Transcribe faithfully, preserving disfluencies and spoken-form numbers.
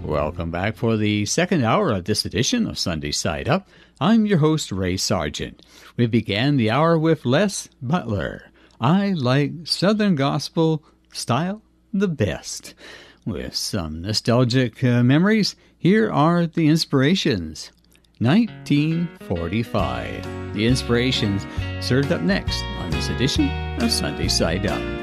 Welcome back for the second hour of this edition of Sunday Side Up. I'm your host, Ray Sargent. We began the hour with Les Butler. I like Southern Gospel style the best. With some nostalgic uh, memories, here are the inspirations. nineteen forty-five. The inspirations served up next on this edition of Sunday Side Up.